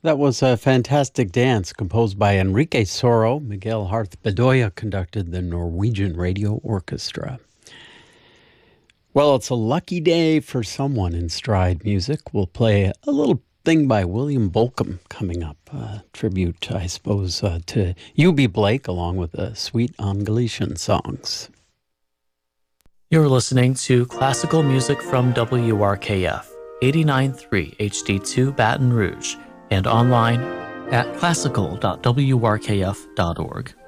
That was a fantastic dance composed by Enrique Soro. Miguel Harth Bedoya conducted the Norwegian Radio Orchestra. Well, it's a lucky day for someone in Stride Music. We'll play a little thing by William Bolcom coming up. Tribute, I suppose, to U.B. Blake, along with the sweet Angalician songs. You're listening to classical music from WRKF, 89.3 HD2 Baton Rouge, and online at classical.wrkf.org.